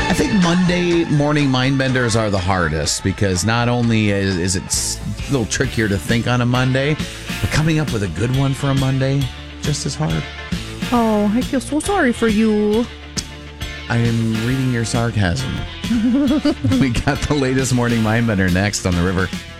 I think Monday morning mind benders are the hardest because not only is it a little trickier to think on a Monday, but coming up with a good one for a Monday, just as hard. Oh, I feel so sorry for you. I am reading your sarcasm. We got the latest morning mind bender next on The River.